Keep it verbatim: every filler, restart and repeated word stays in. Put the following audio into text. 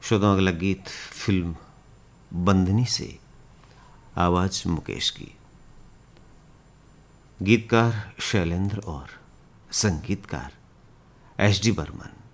श्रोताओं, अगला गीत फिल्म बंदनी से, आवाज मुकेश की, गीतकार शैलेंद्र और संगीतकार एस डी बर्मन।